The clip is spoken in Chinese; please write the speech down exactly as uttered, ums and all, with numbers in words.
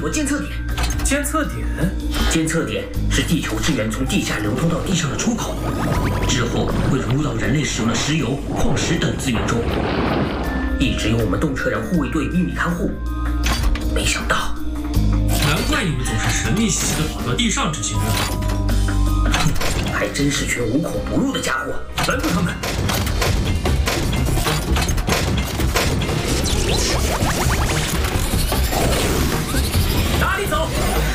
多监测点。 监测点？ 监测点是地球资源从地下流通到地上的出口，之后会融入到人类使用的石油、矿石等资源中。一直由我们动车人护卫队秘密看护，没想到， 难怪你们总是神秘兮兮的跑到地上执行任务， 还真是群无孔不入的家伙。 拦住他们！